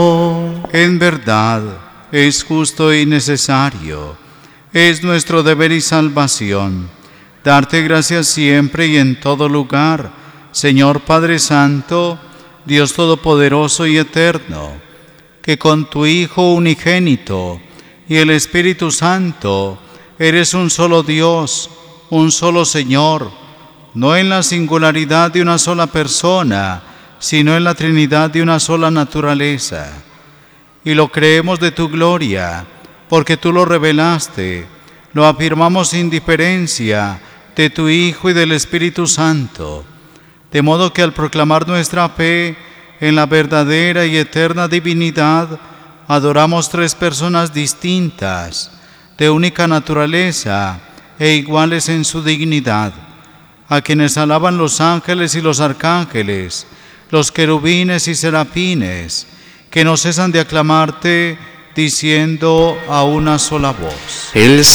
En verdad, es justo y necesario, es nuestro deber y salvación, darte gracias siempre y en todo lugar, Señor Padre Santo, Dios Todopoderoso y Eterno, que con tu Hijo unigénito y el Espíritu Santo eres un solo Dios, un solo Señor, no en la singularidad de una sola persona, sino en la Trinidad de una sola naturaleza. Y lo creemos de tu gloria, porque tú lo revelaste, lo afirmamos sin diferencia de tu Hijo y del Espíritu Santo, de modo que al proclamar nuestra fe en la verdadera y eterna divinidad, adoramos tres personas distintas, de única naturaleza e iguales en su dignidad, a quienes alaban los ángeles y los arcángeles, los querubines y serafines, que no cesan de aclamarte, diciendo a una sola voz: El